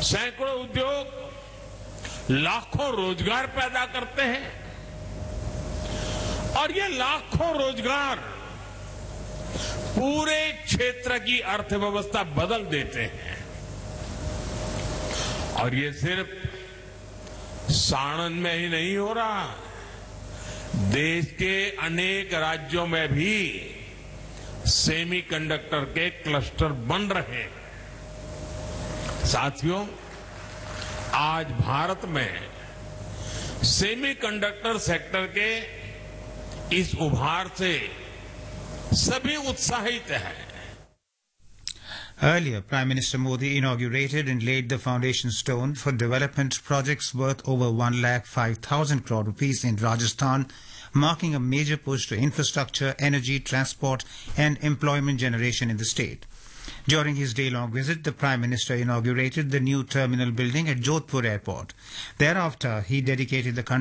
सैकड़ों उद्योग लाखों रोजगार पैदा करते हैं और ये लाखों रोजगार पूरे क्षेत्र की अर्थव्यवस्था बदल देते हैं। और ये सिर्फ साणंद में ही नहीं हो रहा, देश के अनेक राज्यों में भी सेमीकंडक्टर के क्लस्टर बन रहे हैं। साथियों, आज भारत में सेमीकंडक्टर सेक्टर के इस उभार से सभी उत्साहित हैं। Earlier, Prime Minister Modi inaugurated and laid the foundation stone for development projects worth over 1,05,000 crore rupees in Rajasthan, marking a major push to infrastructure, energy, transport and employment generation in the state. During his day-long visit, the Prime Minister inaugurated the new terminal building at Jodhpur Airport. Thereafter, he dedicated the country